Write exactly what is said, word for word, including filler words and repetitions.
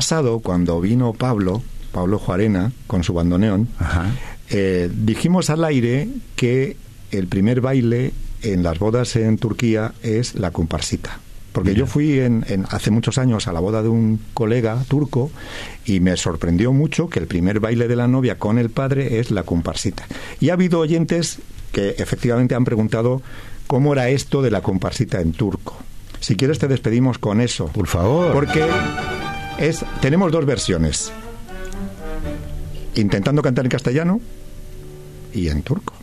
pasado, cuando vino Pablo, Pablo Juarena, con su bandoneón, eh, dijimos al aire que el primer baile en las bodas en Turquía es la comparsita. Porque Mira. yo fui en, en, hace muchos años a la boda de un colega turco y me sorprendió mucho que el primer baile de la novia con el padre es la comparsita. Y ha habido oyentes que efectivamente han preguntado cómo era esto de la comparsita en turco. Si quieres te despedimos con eso. Por favor. Porque es, tenemos dos versiones. Intentando cantar en castellano y en turco.